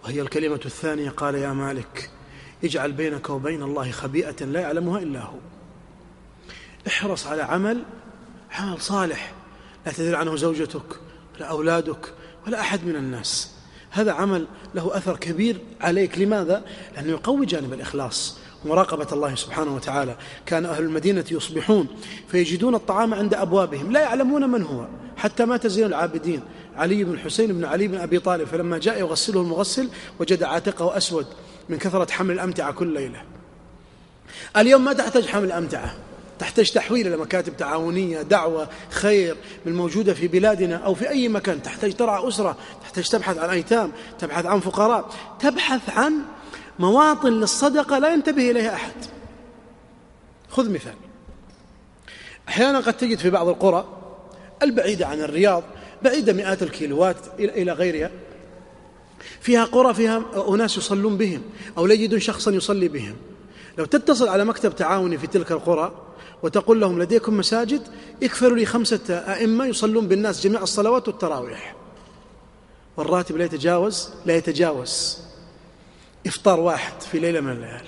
وهي الكلمة الثانية: قال يا مالك اجعل بينك وبين الله خبيئة لا يعلمها إلا هو. احرص على عمل صالح لا تدري عنه زوجتك ولا أولادك ولا أحد من الناس. هذا عمل له أثر كبير عليك. لماذا؟ لأنه يقوي جانب الإخلاص ومراقبة الله سبحانه وتعالى. كان أهل المدينة يصبحون فيجدون الطعام عند أبوابهم لا يعلمون من هو، حتى مات زين العابدين علي بن الحسين بن علي بن أبي طالب، فلما جاء يغسله المغسل وجد عاتقه أسود من كثرة حمل الأمتعة كل ليلة. اليوم ما تحتاج حمل أمتعة، تحتاج تحويل إلى مكاتب تعاونية، دعوة خير من موجودة في بلادنا أو في أي مكان. تحتاج ترعى أسرة، تحتاج تبحث عن أيتام، تبحث عن فقراء، تبحث عن مواطن للصدقة لا ينتبه إليها أحد. خذ مثال: أحيانا قد تجد في بعض القرى البعيدة عن الرياض، بعيدة مئات الكيلوات إلى غيرها، فيها قرى فيها أناس يصلون بهم أو لا يجدون شخصا يصلي بهم. لو تتصل على مكتب تعاوني في تلك القرى وتقول لهم لديكم مساجد يكفلوا لي 5 أئمة يصلون بالناس جميع الصلوات والتراويح، والراتب لا يتجاوز إفطار واحد في ليلة من الليالي.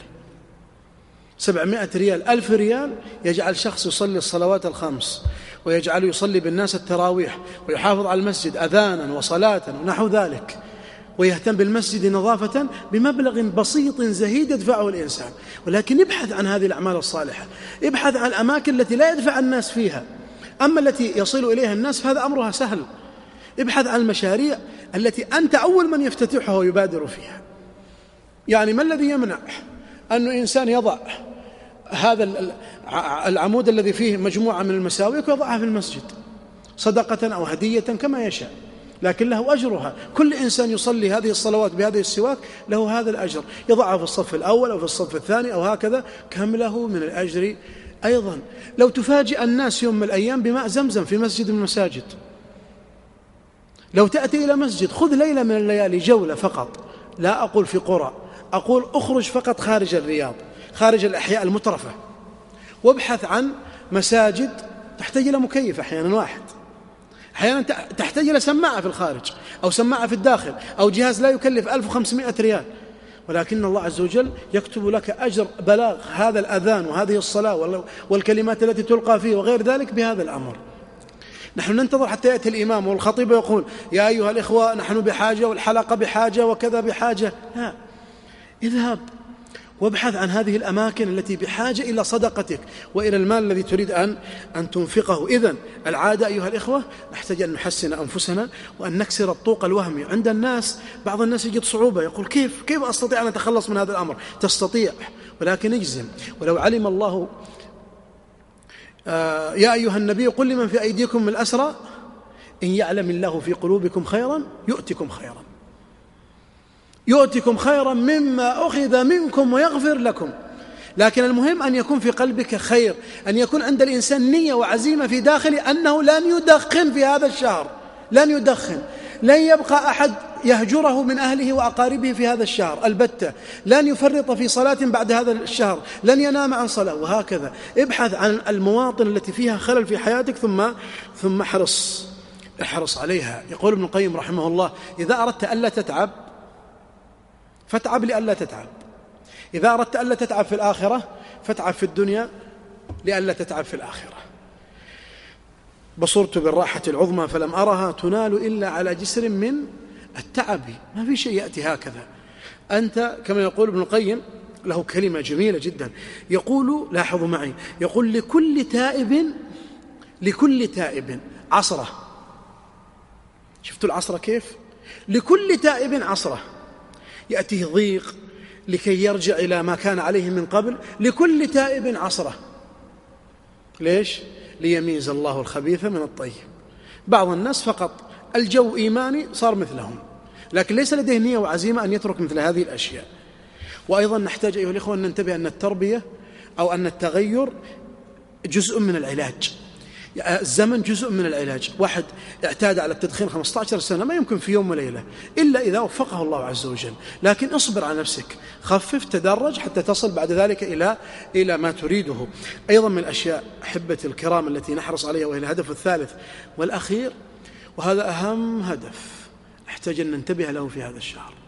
700 ريال 1000 ريال يجعل شخص يصلي الصلوات الخمس، ويجعله يصلي بالناس التراويح، ويحافظ على المسجد أذانا وصلاة ونحو ذلك، ويهتم بالمسجد نظافة بمبلغ بسيط زهيد يدفعه الإنسان. ولكن ابحث عن هذه الأعمال الصالحة، ابحث عن الأماكن التي لا يدفع الناس فيها، أما التي يصل إليها الناس فهذا أمرها سهل. ابحث عن المشاريع التي أنت أول من يفتتحها ويبادر فيها. يعني ما الذي يمنع أن إنسان يضع هذا العمود الذي فيه مجموعة من المساويك ويضعها في المسجد صدقة أو هدية كما يشاء، لكن له أجرها. كل إنسان يصلي هذه الصلوات بهذه السواك له هذا الأجر، يضعها في الصف الأول أو في الصف الثاني أو هكذا، كم له من الأجر. أيضا لو تفاجئ الناس يوم من الأيام بماء زمزم في مسجد من المساجد، لو تأتي إلى مسجد خذ ليلة من الليالي جولة فقط، لا أقول في قرى، أقول أخرج فقط خارج الرياض، خارج الأحياء المترفة، وابحث عن مساجد تحتاج إلى مكيف أحيانا واحد، أحيانا تحتاج إلى سماعة في الخارج أو سماعة في الداخل أو جهاز لا يكلف 1500 ريال، ولكن الله عز وجل يكتب لك أجر بلاغ هذا الأذان وهذه الصلاة والكلمات التي تلقى فيه وغير ذلك بهذا الأمر. نحن ننتظر حتى يأتي الإمام والخطيب يقول يا أيها الإخوة نحن بحاجة والحلقة بحاجة وكذا بحاجة. لا، اذهب وابحث عن هذه الأماكن التي بحاجة إلى صدقتك وإلى المال الذي تريد أن تنفقه. إذن العادة أيها الإخوة نحتاج أن نحسن أنفسنا وأن نكسر الطوق الوهمي عند الناس. بعض الناس يجد صعوبة، يقول كيف أستطيع أن أتخلص من هذا الأمر؟ تستطيع، ولكن اجزم. ولو علم الله يا أيها النبي قل لمن في أيديكم من الأسرى إن يعلم الله في قلوبكم خيرا يؤتكم خيرا مما أخذ منكم ويغفر لكم. لكن المهم أن يكون في قلبك خير، أن يكون عند الإنسان نية وعزيمة في داخله أنه لن يدخن في هذا الشهر، لن يدخن، لن يبقى أحد يهجره من أهله وأقاربه في هذا الشهر البتة، لن يفرط في صلاة بعد هذا الشهر، لن ينام عن صلاة، وهكذا. ابحث عن المواطن التي فيها خلل في حياتك ثم احرص عليها. يقول ابن القيم رحمه الله إذا أردت ألا تتعب فاتعب لألا تتعب، إذا أردت ألا تتعب في الآخرة فاتعب في الدنيا لألا تتعب في الآخرة. بصرت بالراحة العظمى فلم أرها تنال إلا على جسر من التعب. ما في شيء يأتي هكذا. أنت كما يقول ابن القيم له كلمة جميلة جدا، يقول لاحظوا معي، يقول لكل تائب عصرة. شفتوا العصرة كيف؟ لكل تائب عصرة، يأتيه ضيق لكي يرجع إلى ما كان عليه من قبل. لكل تائب عصرة. ليش؟ ليميز الله الخبيث من الطيب. بعض الناس فقط الجو إيماني صار مثلهم، لكن ليس لديه نية وعزيمة أن يترك مثل هذه الأشياء. وأيضا نحتاج أيها الإخوة أن ننتبه أن التربية أو أن التغير جزء من العلاج. الزمن جزء من العلاج. واحد اعتاد على التدخين 15 سنة ما يمكن في يوم وليلة إلا إذا وفقه الله عز وجل، لكن اصبر على نفسك، خفف، تدرج حتى تصل بعد ذلك إلى ما تريده. أيضا من الأشياء أحبة الكرام التي نحرص عليها، وهي الهدف الثالث والأخير، وهذا أهم هدف نحتاج أن ننتبه له في هذا الشهر،